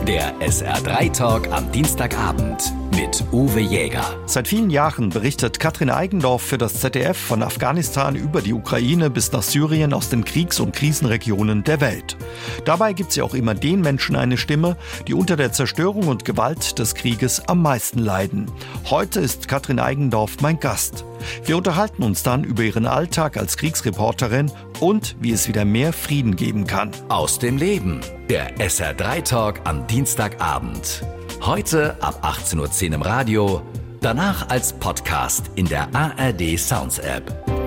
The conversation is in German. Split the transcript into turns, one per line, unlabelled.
Der SR3-Talk am Dienstagabend mit Uwe Jäger.
Seit vielen Jahren berichtet Katrin Eigendorf für das ZDF von Afghanistan über die Ukraine bis nach Syrien aus den Kriegs- und Krisenregionen der Welt. Dabei gibt sie auch immer den Menschen eine Stimme, die unter der Zerstörung und Gewalt des Krieges am meisten leiden. Heute ist Katrin Eigendorf mein Gast. Wir unterhalten uns dann über ihren Alltag als Kriegsreporterin und wie es wieder mehr Frieden geben kann.
Aus dem Leben. Der SR3-Talk am Dienstagabend. Heute ab 18.10 Uhr im Radio, danach als Podcast in der ARD Sounds App.